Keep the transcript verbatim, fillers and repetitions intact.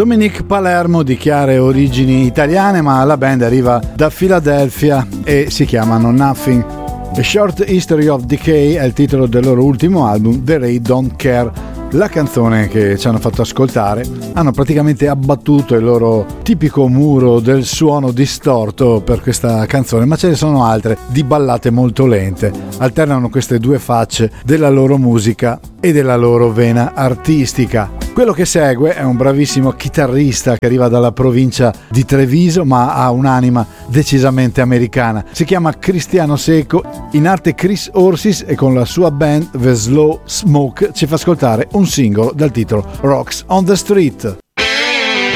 Dominique Palermo, di chiare origini italiane, ma la band arriva da Filadelfia e si chiamano Nothing. A Short History of Decay è il titolo del loro ultimo album, The Ray Don't Care. La canzone che ci hanno fatto ascoltare hanno praticamente abbattuto il loro tipico muro del suono distorto per questa canzone, ma ce ne sono altre di ballate molto lente. Alternano queste due facce della loro musica e della loro vena artistica. Quello che segue è un bravissimo chitarrista che arriva dalla provincia di Treviso, ma ha un'anima decisamente americana. Si chiama Cristiano Secco, in arte Chris Orsis, e con la sua band The Slow Smoke ci fa ascoltare un singolo dal titolo Rocks on the Street.